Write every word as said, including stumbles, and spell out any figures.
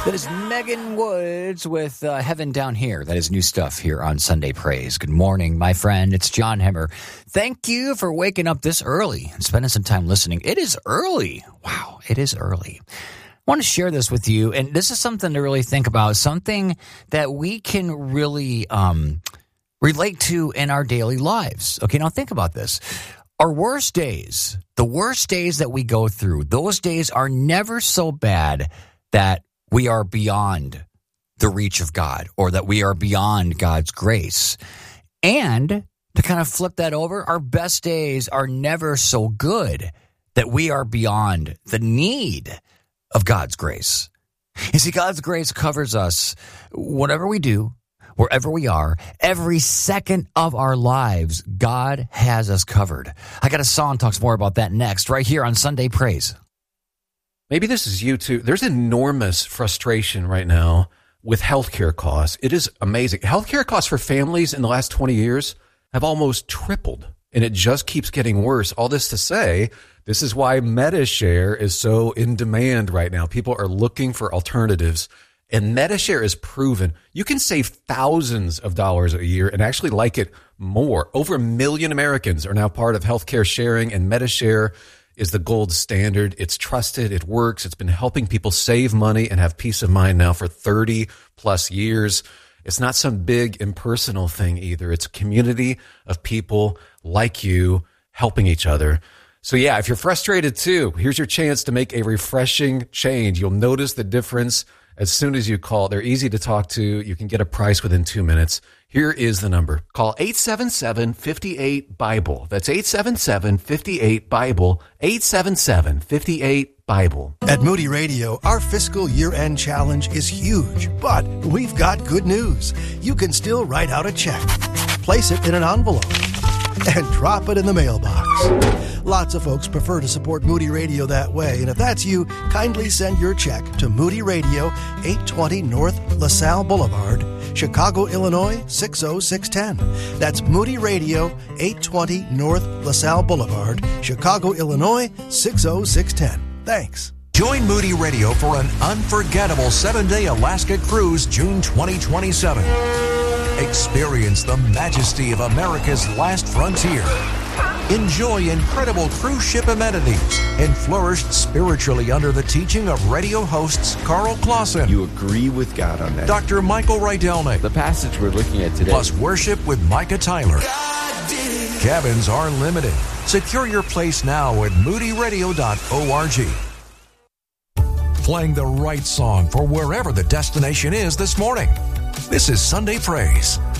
That is Megan Woods with uh, Heaven Down Here. That is new stuff here on Sunday Praise. Good morning, my friend. It's John Hemmer. Thank you for waking up this early and spending some time listening. It is early. Wow, it is early. I want to share this with you, and this is something to really think about, something that we can really um, relate to in our daily lives. Okay, now think about this. Our worst days, the worst days that we go through, those days are never so bad that we are beyond the reach of God or that we are beyond God's grace. And to kind of flip that over, our best days are never so good that we are beyond the need of God's grace. You see, God's grace covers us whatever we do, wherever we are, every second of our lives. God has us covered. I got a song talks more about that next, right here on Sunday Praise. Maybe this is you too. There's enormous frustration right now with healthcare costs. It is amazing. Healthcare costs for families in the last twenty years have almost tripled, and it just keeps getting worse. All this to say, this is why MediShare is so in demand right now. People are looking for alternatives, and MediShare is proven. You can save thousands of dollars a year and actually like it more. Over a million Americans are now part of healthcare sharing, and MediShare is the gold standard. It's trusted. It works. It's been helping people save money and have peace of mind now for thirty plus years. It's not some big impersonal thing either. It's a community of people like you helping each other. So yeah, if you're frustrated too, here's your chance to make a refreshing change. You'll notice the difference as soon as you call. They're easy to talk to. You can get a price within two minutes. Here is the number. Call eight seven seven, five eight, BIBLE. That's eight seven seven, five eight, BIBLE. eight seven seven, five eight, BIBLE. At Moody Radio, our fiscal year-end challenge is huge, but we've got good news. You can still write out a check, place it in an envelope, and drop it in the mailbox. Lots of folks prefer to support Moody Radio that way, and if that's you, kindly send your check to Moody Radio, eight twenty North LaSalle Boulevard, Chicago, Illinois, six oh six one oh. That's Moody Radio, eight twenty North LaSalle Boulevard, Chicago, Illinois, six oh six one oh. Thanks. Join Moody Radio for an unforgettable seven-day Alaska cruise June twenty twenty-seven. Experience the majesty of America's last frontier. Enjoy incredible cruise ship amenities and flourish spiritually under the teaching of radio hosts Carl Clausen. You agree with God on that. Doctor Michael Rydelnik. The passage we're looking at today. Plus worship with Micah Tyler. Cabins are limited. Secure your place now at moody radio dot org. Playing the right song for wherever the destination is this morning. This is Sunday Praise.